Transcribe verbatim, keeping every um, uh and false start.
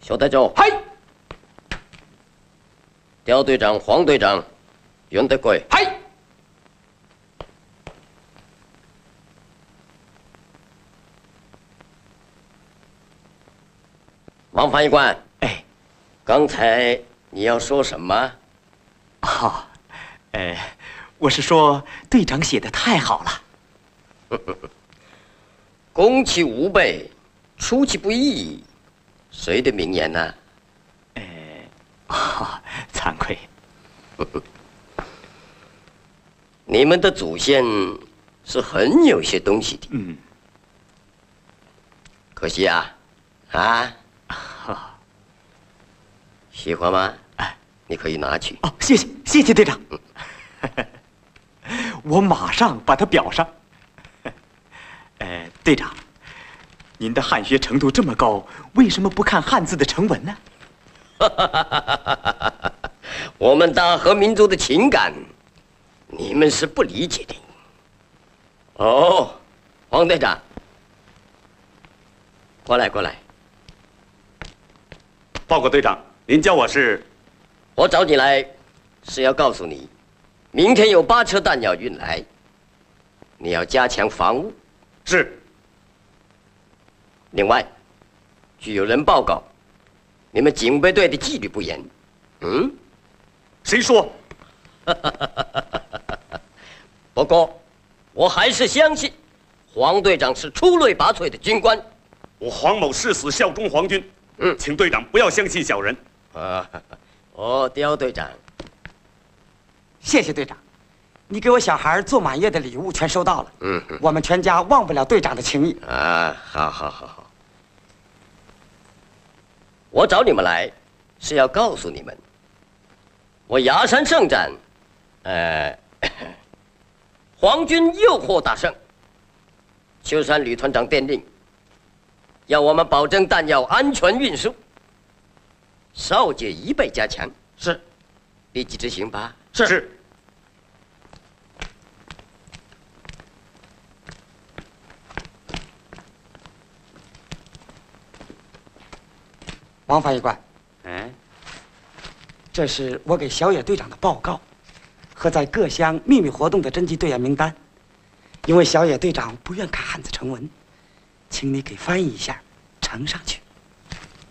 小队长， 嗨， 刁队长、黄队长，袁德贵， 嗨。 王翻译官， 哎， 刚才你要说什么？ 哦，呃，我是说队长写的太好了。 攻其无备，出其不意，谁的名言呢？ 呃，哦，惭愧。 你们的祖先是很有些东西的。 嗯。 可惜啊，啊。喜欢吗？哎，你可以拿去。 哦，谢谢，谢谢队长。我马上把它裱上。呃，队长，您的汉学程度这么高，为什么不看汉字的成文呢？ 我们大和民族的情感，你们是不理解的。哦，黄队长，过来，过来。 报告队长。您叫我是？ 我找你来，是要告诉你，明天有八车弹药运来，你要加强防务。 是。 另外，据有人报告，你们警备队的纪律不严。嗯？ 谁说？ 不过，我还是相信，黄队长是出类拔萃的军官。 我黄某誓死效忠皇军。 嗯， 请队长不要相信小人。 啊，哦，刁队长， 谢谢队长，你给我小孩做满月的礼物全收到了。 嗯， 我们全家忘不了队长的情谊。 啊，好，好，好，好。我找你们来，是要告诉你们，我崖山圣战，呃，皇军又获大胜。秋山旅团长电令，要我们保证弹药安全运输。少节一倍加强， 是， 立即执行吧。 是。 是。 王翻译官， 嗯， 这是我给小野队长的报告，和在各乡秘密活动的侦缉队员名单。因为小野队长不愿看汉字成文，请你给翻译一下，呈上去。